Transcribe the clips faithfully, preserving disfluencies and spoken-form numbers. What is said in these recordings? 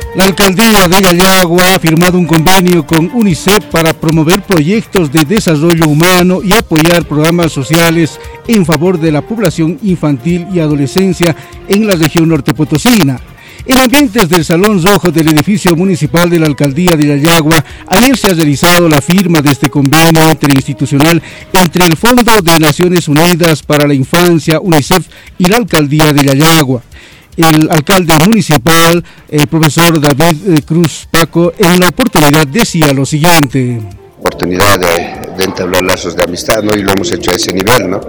La alcaldía de Yayagua ha firmado un convenio con UNICEF para promover proyectos de desarrollo humano y apoyar programas sociales en favor de la población infantil y adolescencia en la región norte potosina. En ambientes del Salón Rojo del edificio municipal de la alcaldía de Yayagua, ayer se ha realizado la firma de este convenio interinstitucional entre el Fondo de Naciones Unidas para la Infancia, UNICEF, y la alcaldía de Yayagua. El alcalde municipal, el profesor David Cruz Paco, en la oportunidad decía lo siguiente. Oportunidad de, de entablar lazos de amistad, ¿no? Y lo hemos hecho a ese nivel, ¿no?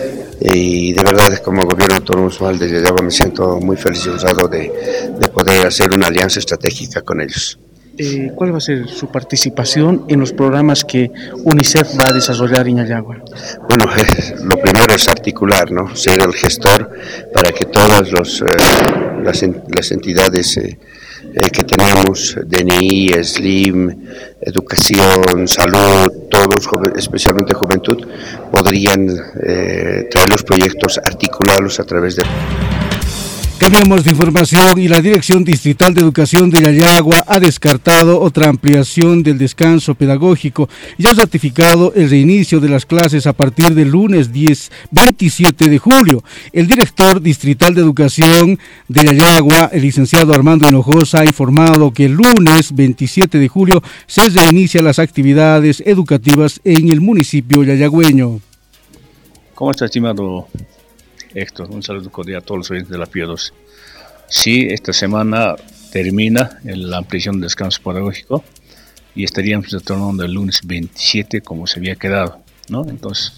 Y de verdad, como gobierno autónomo municipal de Yayagua, me siento muy feliz y honrado de, de poder hacer una alianza estratégica con ellos. Eh, ¿Cuál va a ser su participación en los programas que UNICEF va a desarrollar en Yayagua? Bueno, eh, lo primero es articular, ¿no? Ser el gestor para que todas los, eh, las, las entidades eh, eh, que tenemos, D N I, SLIM, educación, salud, todos, especialmente juventud, podrían eh, traer los proyectos, articularlos a través de... Cambiamos de información y la Dirección Distrital de Educación de Yayagua ha descartado otra ampliación del descanso pedagógico y ha ratificado el reinicio de las clases a partir del lunes diez, veintisiete de julio. El director distrital de Educación de Yayagua, el licenciado Armando Hinojosa, ha informado que el lunes veintisiete de julio se reinicia las actividades educativas en el municipio yayagüeño. ¿Cómo está, estimado Héctor? Un saludo cordial a todos los oyentes de la P I O doce. Sí, esta semana termina la ampliación del descanso pedagógico y estaríamos retornando el lunes veintisiete como se había quedado, ¿no? Entonces,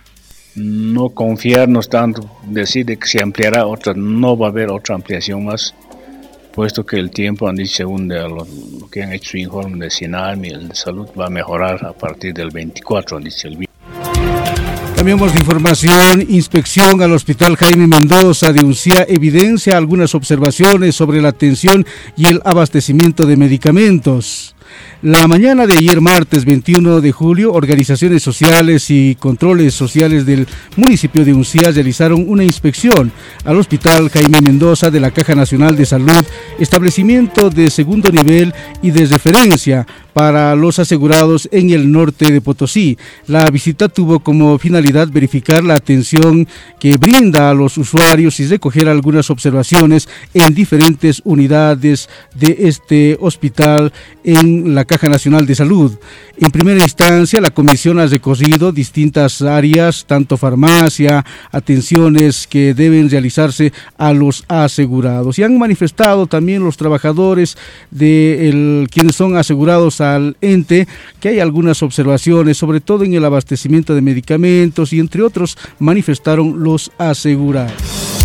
no confiarnos tanto, decir de que se ampliará otra, no va a haber otra ampliación más, puesto que el tiempo, han dicho, según de lo, lo que han hecho su informe de SINALM y el de salud, va a mejorar a partir del veinticuatro, han dicho el viernes. Cambiamos de información. Inspección al Hospital Jaime Mendoza de Uncía evidencia algunas observaciones sobre la atención y el abastecimiento de medicamentos. La mañana de ayer, martes veintiuno de julio, organizaciones sociales y controles sociales del municipio de Uncía realizaron una inspección al Hospital Jaime Mendoza de la Caja Nacional de Salud, establecimiento de segundo nivel y de referencia para los asegurados en el norte de Potosí. La visita tuvo como finalidad verificar la atención que brinda a los usuarios y recoger algunas observaciones en diferentes unidades de este hospital en la Caja Nacional de Salud. En primera instancia, la comisión ha recorrido distintas áreas, tanto farmacia, atenciones que deben realizarse a los asegurados. Y han manifestado también los trabajadores de el, quienes son asegurados al ente que hay algunas observaciones, sobre todo en el abastecimiento de medicamentos y entre otros manifestaron los asegurados.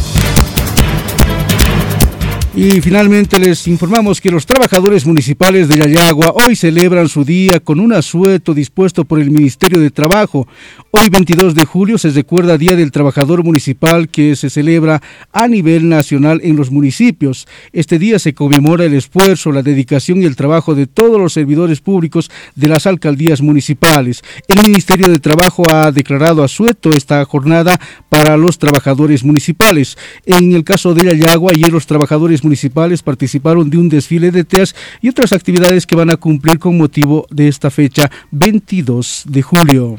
Y finalmente les informamos que los trabajadores municipales de Yayagua hoy celebran su día con un asueto dispuesto por el Ministerio de Trabajo. Hoy veintidós de julio se recuerda Día del Trabajador Municipal que se celebra a nivel nacional en los municipios. Este día se conmemora el esfuerzo, la dedicación y el trabajo de todos los servidores públicos de las alcaldías municipales. El Ministerio de Trabajo ha declarado asueto esta jornada para los trabajadores municipales. En el caso de Yayagua, ayer los trabajadores municipales participaron de un desfile de teas y otras actividades que van a cumplir con motivo de esta fecha veintidós de julio.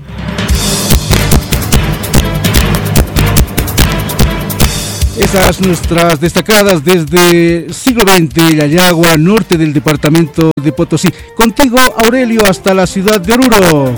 Esas nuestras destacadas desde siglo veinte, Yayagua, norte del departamento de Potosí. Contigo, Aurelio, hasta la ciudad de Oruro.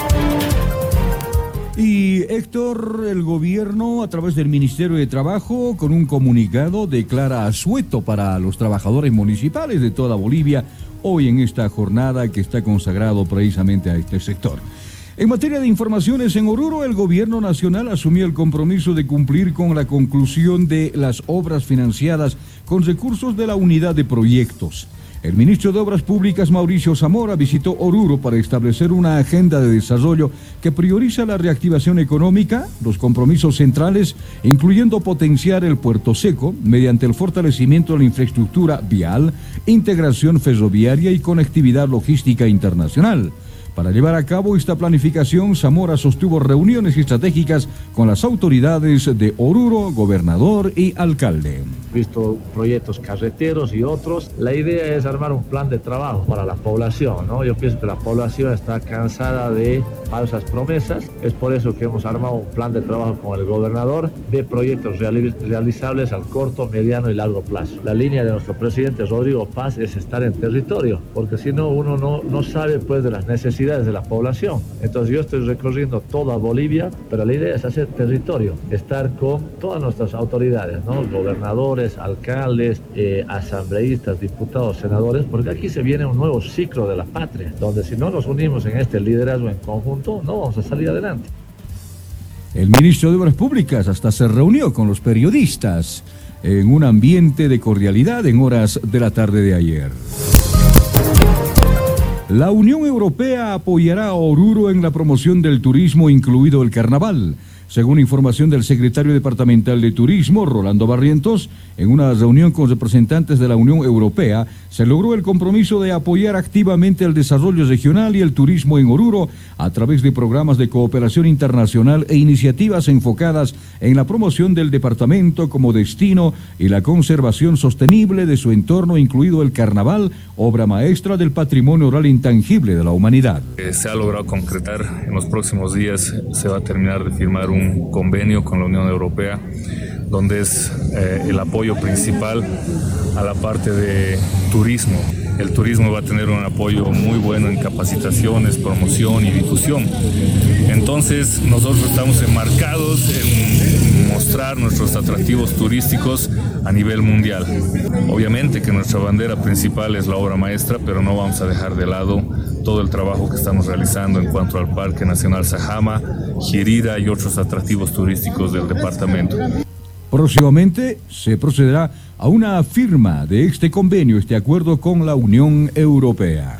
Y Héctor, el gobierno a través del Ministerio de Trabajo con un comunicado declara asueto para los trabajadores municipales de toda Bolivia hoy en esta jornada que está consagrado precisamente a este sector. En materia de informaciones en Oruro, el gobierno nacional asumió el compromiso de cumplir con la conclusión de las obras financiadas con recursos de la unidad de proyectos. El ministro de Obras Públicas, Mauricio Zamora, visitó Oruro para establecer una agenda de desarrollo que prioriza la reactivación económica, los compromisos centrales, incluyendo potenciar el Puerto Seco mediante el fortalecimiento de la infraestructura vial, integración ferroviaria y conectividad logística internacional. Para llevar a cabo esta planificación, Zamora sostuvo reuniones estratégicas con las autoridades de Oruro, gobernador y alcalde. Visto proyectos carreteros y otros, la idea es armar un plan de trabajo para la población, ¿no? Yo pienso que la población está cansada de falsas promesas, es por eso que hemos armado un plan de trabajo con el gobernador de proyectos reali- realizables al corto, mediano y largo plazo. La línea de nuestro presidente Rodrigo Paz es estar en territorio, porque si no uno no, no sabe pues de las necesidades de la población. Entonces yo estoy recorriendo toda Bolivia, pero la idea es hacer territorio, estar con todas nuestras autoridades, ¿no? Gobernadores, alcaldes, eh, asambleístas, diputados, senadores, porque aquí se viene un nuevo ciclo de la patria, donde si no nos unimos en este liderazgo en conjunto, no vamos a salir adelante. El ministro de Obras Públicas hasta se reunió con los periodistas en un ambiente de cordialidad en horas de la tarde de ayer. La Unión Europea apoyará a Oruro en la promoción del turismo, incluido el carnaval. Según información del secretario departamental de Turismo, Rolando Barrientos, en una reunión con representantes de la Unión Europea, se logró el compromiso de apoyar activamente el desarrollo regional y el turismo en Oruro a través de programas de cooperación internacional e iniciativas enfocadas en la promoción del departamento como destino y la conservación sostenible de su entorno, incluido el carnaval, obra maestra del patrimonio oral intangible de la humanidad. Eh, se ha logrado concretar, en los próximos días se va a terminar de firmar un un convenio con la Unión Europea, donde es eh, el apoyo principal a la parte de turismo. El turismo va a tener un apoyo muy bueno en capacitaciones, promoción y difusión. Entonces nosotros estamos enmarcados en mostrar nuestros atractivos turísticos a nivel mundial. Obviamente que nuestra bandera principal es la obra maestra, pero no vamos a dejar de lado todo el trabajo que estamos realizando en cuanto al Parque Nacional Sajama, Jirira y otros atractivos turísticos del departamento. Próximamente se procederá a una firma de este convenio, este acuerdo con la Unión Europea.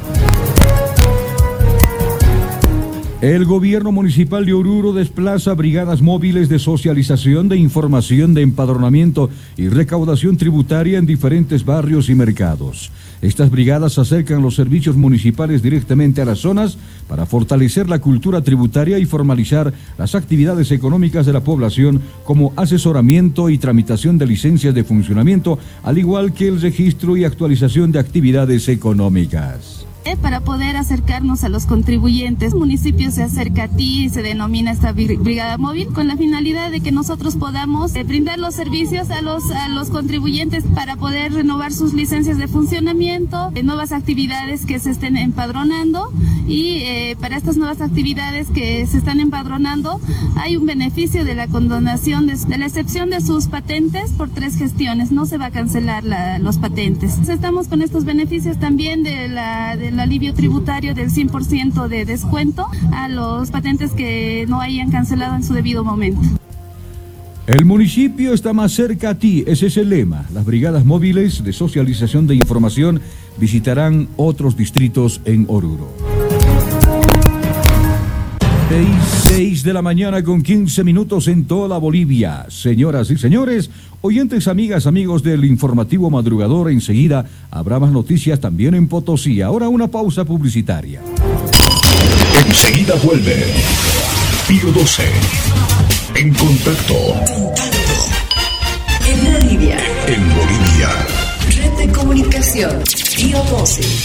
El gobierno municipal de Oruro desplaza brigadas móviles de socialización de información de empadronamiento y recaudación tributaria en diferentes barrios y mercados. Estas brigadas acercan los servicios municipales directamente a las zonas para fortalecer la cultura tributaria y formalizar las actividades económicas de la población, como asesoramiento y tramitación de licencias de funcionamiento, al igual que el registro y actualización de actividades económicas. Para poder acercarnos a los contribuyentes, el municipio se acerca a ti, se denomina esta brigada móvil con la finalidad de que nosotros podamos eh, brindar los servicios a los a los contribuyentes para poder renovar sus licencias de funcionamiento, eh, nuevas actividades que se estén empadronando, y eh, para estas nuevas actividades que se están empadronando hay un beneficio de la condonación de, de la excepción de sus patentes por tres gestiones. No se va a cancelar la, los patentes. Estamos con estos beneficios también de la de el alivio tributario del cien por ciento de descuento a los patentes que no hayan cancelado en su debido momento. El municipio está más cerca a ti, ese es el lema. Las brigadas móviles de socialización de información visitarán otros distritos en Oruro. seis de la mañana con quince minutos en toda Bolivia. Señoras y señores, oyentes, amigas, amigos del informativo madrugador, enseguida habrá más noticias también en Potosí. Ahora una pausa publicitaria. Enseguida vuelve Pío doce. En contacto. Contacto. En Bolivia. En Bolivia. Red de comunicación. Pío doce.